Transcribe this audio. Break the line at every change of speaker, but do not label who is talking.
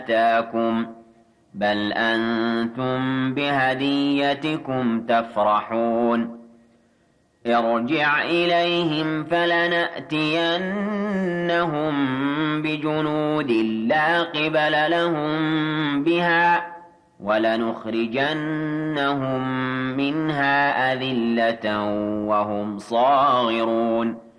آتاكم بل أنتم بهديتكم تفرحون ارجع إليهم فلنأتينهم بجنود لا قبل لهم بها ولنخرجنهم منها أذلة وهم صاغرون